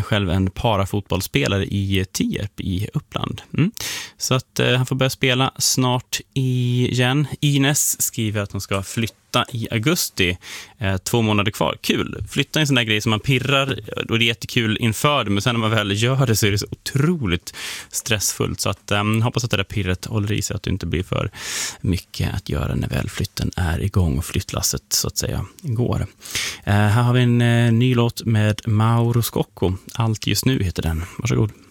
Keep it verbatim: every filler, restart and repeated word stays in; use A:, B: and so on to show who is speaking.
A: är själv en parafotbollsspelare i Tierp i Uppland. Mm. Så att eh, han får börja spela snart igen. Ines skriver att hon ska flytta i augusti. Eh, två månader kvar. Kul. Flytta är en sån där grej som man pirrar och det är jättekul inför det, men sen när man väl gör det så är det så otroligt stressfullt. Så att eh, hoppas att det där pirret håller i sig, att det inte blir för mycket att göra när väl flytten är igång och flyttlasset så att säga går. Eh, här har vi en eh, ny låt med Mauro Scocco. Allt just nu heter den. Varsågod.